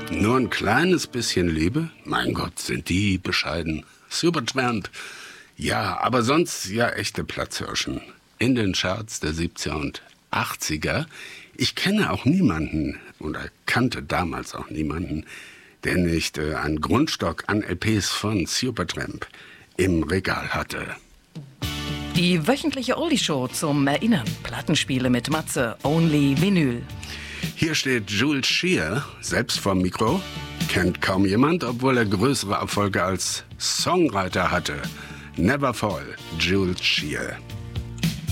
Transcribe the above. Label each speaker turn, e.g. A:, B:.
A: Nur ein kleines bisschen Liebe? Mein Gott, sind die bescheiden. Supertramp. Ja, aber sonst ja echte Platzhirschen. In den Charts der 70er und 80er. Ich kenne auch niemanden, oder kannte damals auch niemanden, der nicht einen Grundstock an LPs von Supertramp im Regal hatte.
B: Die wöchentliche Oldie-Show zum Erinnern. Plattenspiele mit Matze, Only Vinyl.
A: Hier steht Jules Shear, selbst vorm Mikro. Kennt kaum jemand, obwohl er größere Erfolge als Songwriter hatte. Never Fall, Jules Shear.